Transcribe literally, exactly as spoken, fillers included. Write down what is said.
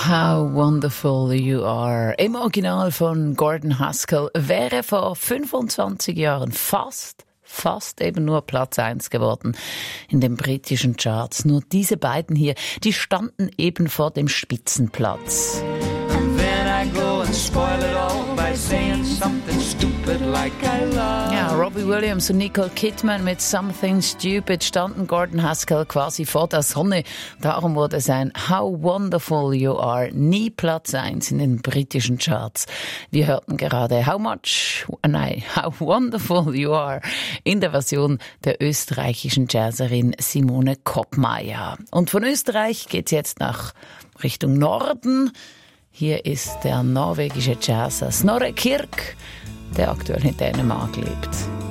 How Wonderful You Are. Im Original von Gordon Haskell wäre vor fünfundzwanzig Jahren fast, fast eben nur Platz eins geworden in den britischen Charts. Nur diese beiden hier, die standen eben vor dem Spitzenplatz. Ja, Robbie Williams und Nicole Kidman mit Something Stupid standen Gordon Haskell quasi vor der Sonne. Darum wurde sein How Wonderful You Are nie Platz eins in den britischen Charts. Wir hörten gerade How Much, nein, How Wonderful You Are in der Version der österreichischen Jazzerin Simone Koppmeier. Und von Österreich geht's jetzt nach Richtung Norden. Hier ist der norwegische Jazzer Snorre Kirk, der aktuell in Dänemark lebt.